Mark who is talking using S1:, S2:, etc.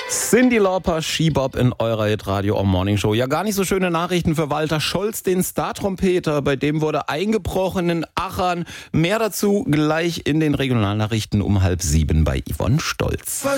S1: Cyndi Lauper, She-Bop in eurer Hit-Radio Morning Show. Ja, gar nicht so schöne Nachrichten für Walter Scholz, den Star-Trompeter. Bei dem wurde eingebrochen in Achern. Mehr dazu gleich in den Regionalnachrichten um 6:30 bei Yvonne Stolz.